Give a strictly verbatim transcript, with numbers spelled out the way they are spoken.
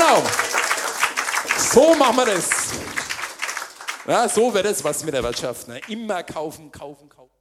Genau. So machen wir das. Ja, so wird es was mit der Wirtschaft. Ne? Immer kaufen, kaufen, kaufen.